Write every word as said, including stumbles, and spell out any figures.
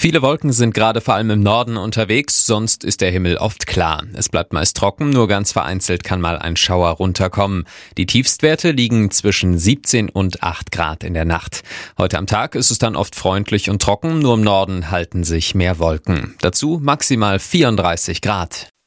Viele Wolken sind gerade vor allem im Norden unterwegs, sonst ist der Himmel oft klar. Es bleibt meist trocken, nur ganz vereinzelt kann mal ein Schauer runterkommen. Die Tiefstwerte liegen zwischen siebzehn und acht Grad in der Nacht. Heute am Tag ist es dann oft freundlich und trocken, nur im Norden halten sich mehr Wolken. Dazu maximal vierunddreißig Grad.